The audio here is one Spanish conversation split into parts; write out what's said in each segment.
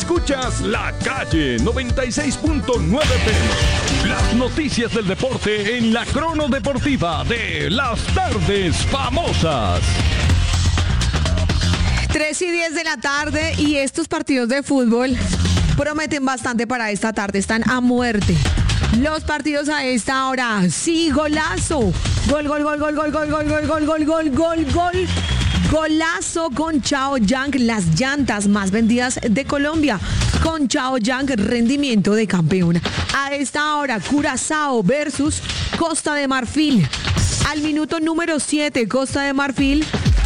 Escuchas La Calle 96.9 PM. Las noticias del deporte en la crono deportiva de Las Tardes Famosas. 3:10 de la tarde y estos partidos de fútbol prometen bastante para esta tarde, están a muerte. Los partidos a esta hora, sí, golazo. Gol. Golazo con Chaoyang, las llantas más vendidas de Colombia. Con Chaoyang, rendimiento de campeón. A esta hora, Curazao versus Costa de Marfil. Al minuto número 7, Costa de Marfil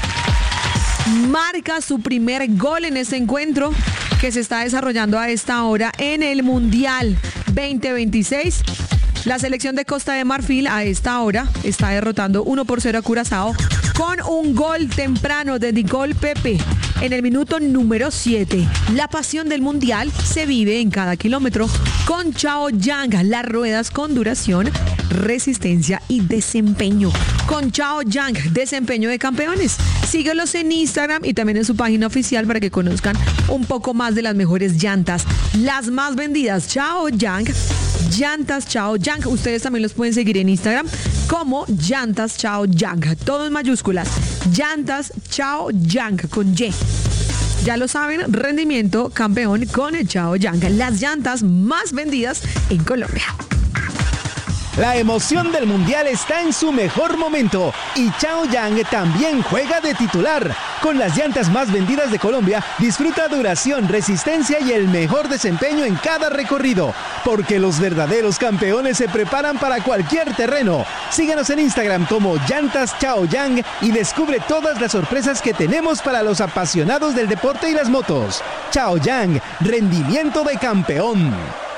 marca su primer gol en este encuentro que se está desarrollando a esta hora en el Mundial 2026. La selección de Costa de Marfil a esta hora está derrotando 1-0 a Curazao con un gol temprano de Nicole Pepe en el minuto número 7. La pasión del Mundial se vive en cada kilómetro con Chaoyang, las ruedas con duración, resistencia y desempeño. Con Chaoyang, desempeño de campeones. Síguelos en Instagram y también en su página oficial para que conozcan un poco más de las mejores llantas, las más vendidas. Chaoyang, llantas Chaoyang. Ustedes también los pueden seguir en Instagram como llantas Chaoyang, todo en mayúsculas. Llantas Chaoyang con Y. Ya lo saben, rendimiento campeón con el Chaoyang, las llantas más vendidas en Colombia. La emoción del Mundial está en su mejor momento y Chaoyang también juega de titular. Con las llantas más vendidas de Colombia, disfruta duración, resistencia y el mejor desempeño en cada recorrido. Porque los verdaderos campeones se preparan para cualquier terreno. Síguenos en Instagram como Llantas Chaoyang y descubre todas las sorpresas que tenemos para los apasionados del deporte y las motos. Chaoyang, rendimiento de campeón.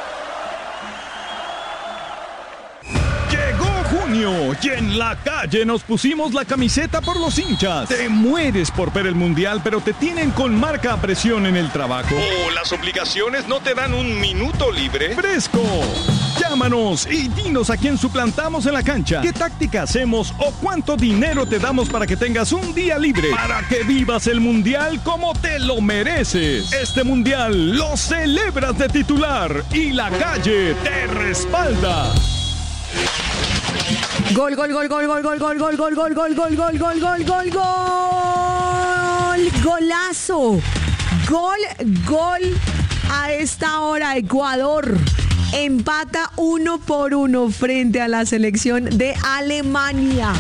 Y en La Calle nos pusimos la camiseta por los hinchas. Te mueres por ver el Mundial, pero te tienen con marca a presión en el trabajo. ¿O las obligaciones no te dan un minuto libre? ¡Fresco! Llámanos y dinos a quién suplantamos en la cancha, qué táctica hacemos o cuánto dinero te damos para que tengas un día libre, para que vivas el Mundial como te lo mereces. Este Mundial lo celebras de titular y La Calle te respalda. Gol. Golazo. Gol. A esta hora Ecuador empata 1-1 frente a la selección de Alemania.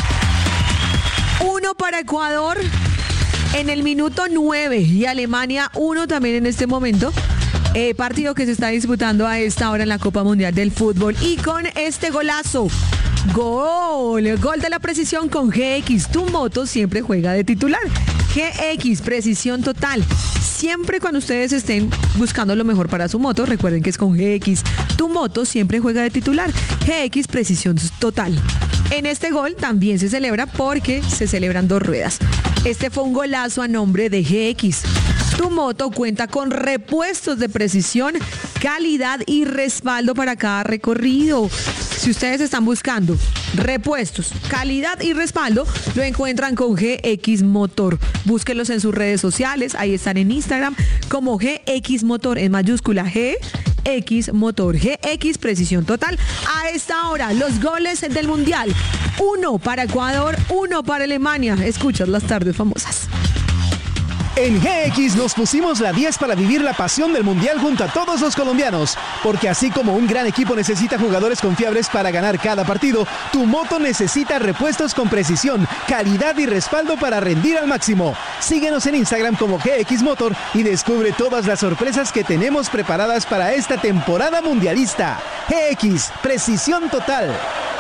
1 para Ecuador en el minuto 9 y Alemania 1 también en este momento. Partido que se está disputando a esta hora en la Copa Mundial del Fútbol. Y con este golazo, gol de la precisión con GX. Tu moto siempre juega de titular. GX, precisión total. Siempre cuando ustedes estén buscando lo mejor para su moto, recuerden que es con GX. Tu moto siempre juega de titular. GX, precisión total. En este gol también se celebra porque se celebran 2 ruedas. Este fue un golazo a nombre de GX. Tu moto cuenta con repuestos de precisión, calidad y respaldo para cada recorrido. Si ustedes están buscando repuestos, calidad y respaldo, lo encuentran con GX Motor. Búsquenlos en sus redes sociales, ahí están en Instagram como GX Motor en mayúscula GX Motor. GX Precisión Total. A esta hora, los goles del Mundial. 1 para Ecuador, 1 para Alemania. Escuchas Las Tardes Famosas. En GX nos pusimos la 10 para vivir la pasión del Mundial junto a todos los colombianos. Porque así como un gran equipo necesita jugadores confiables para ganar cada partido, tu moto necesita repuestos con precisión, calidad y respaldo para rendir al máximo. Síguenos en Instagram como GX Motor y descubre todas las sorpresas que tenemos preparadas para esta temporada mundialista. GX, precisión total.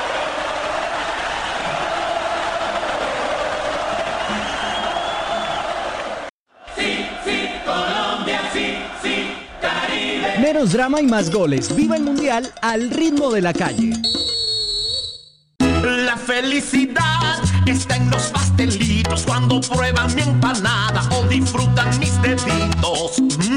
Menos drama y más goles. Viva el Mundial al ritmo de La Calle. La felicidad está en los pastelitos cuando prueban mi empanada o disfrutan mis deditos.